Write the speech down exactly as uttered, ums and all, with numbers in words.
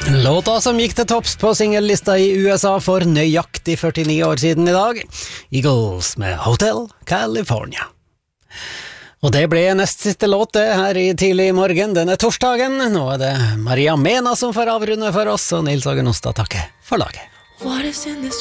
Låta som gikk til topps på singellista i U S A for nøyaktig førtini år siden i dag. Eagles med Hotel California. Og det ble nest siste låt det her i tidlig morgen. Denne torsdagen. Nå er det Maria Mena som får avrunde for oss, og Nils Åge Nostad takker for laget.